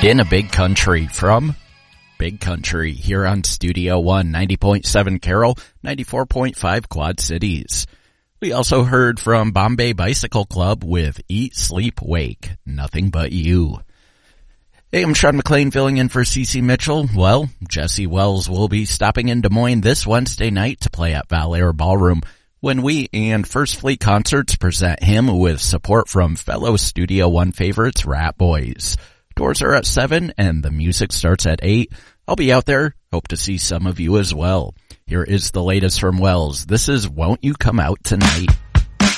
In a Big Country from Big Country here on Studio One, 90.7 Carroll, 94.5 Quad Cities. We also heard from Bombay Bicycle Club with Eat, Sleep, Wake, Nothing But You. Hey, I'm Sean McLean filling in for CC Mitchell. Well, Jesse Wells will be stopping in Des Moines this Wednesday night to play at Valair Ballroom when we and First Fleet Concerts present him with support from fellow Studio One favorites, Rat Boys. Doors are at 7 and the music starts at 8. I'll be out there. Hope to see some of you as well. Here is the latest from Wells. This is Won't You Come Out Tonight?